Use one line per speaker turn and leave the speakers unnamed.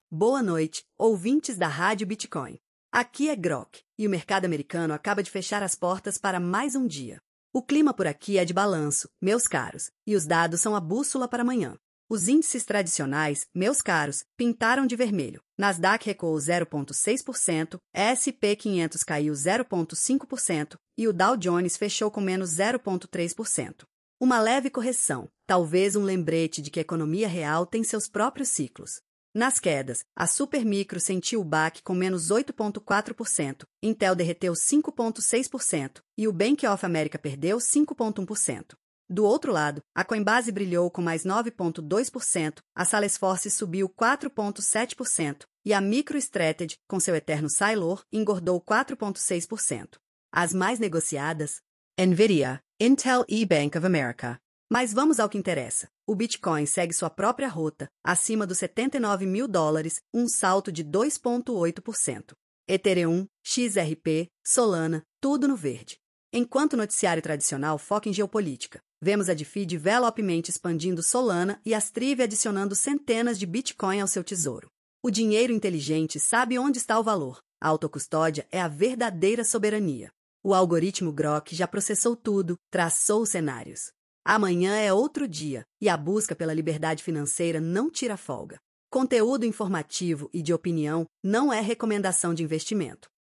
Boa noite, ouvintes da Rádio Bitcoin. Aqui é Grok, e o mercado americano acaba de fechar as portas para mais um dia. O clima por aqui é de balanço, meus caros, e os dados são a bússola para amanhã. Os índices tradicionais, meus caros, pintaram de vermelho. Nasdaq recuou 0,6%, S&P 500 caiu 0,5% e o Dow Jones fechou com menos 0,3%. Uma leve correção, talvez um lembrete de que a economia real tem seus próprios ciclos. Nas quedas, a Supermicro sentiu o baque com menos 8,4%, Intel derreteu 5,6% e o Bank of America perdeu 5,1%. Do outro lado, a Coinbase brilhou com mais 9,2%, a Salesforce subiu 4,7% e a MicroStrategy, com seu eterno Sailor, engordou 4,6%. As mais negociadas? Nvidia, Intel e Bank of America. Mas vamos ao que interessa. O Bitcoin segue sua própria rota, acima dos $79 mil, um salto de 2,8%. Ethereum, XRP, Solana, tudo no verde. Enquanto o noticiário tradicional foca em geopolítica, vemos a DeFi Development expandindo Solana e as Trivia adicionando centenas de Bitcoin ao seu tesouro. O dinheiro inteligente sabe onde está o valor. A autocustódia é a verdadeira soberania. O algoritmo Grok já processou tudo, traçou os cenários. Amanhã é outro dia, e a busca pela liberdade financeira não tira folga. Conteúdo informativo e de opinião não é recomendação de investimento.